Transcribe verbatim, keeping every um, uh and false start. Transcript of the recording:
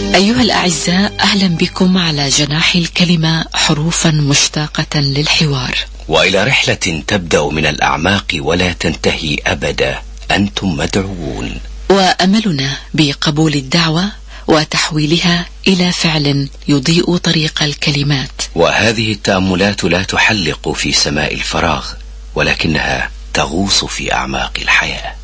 أيها الأعزاء، أهلا بكم على جناح الكلمة، حروفا مشتاقة للحوار، وإلى رحلة تبدأ من الأعماق ولا تنتهي أبدا. أنتم مدعوون، وأملنا بقبول الدعوة وتحويلها إلى فعل يضيء طريق الكلمات. وهذه التأملات لا تحلق في سماء الفراغ، ولكنها تغوص في أعماق الحياة.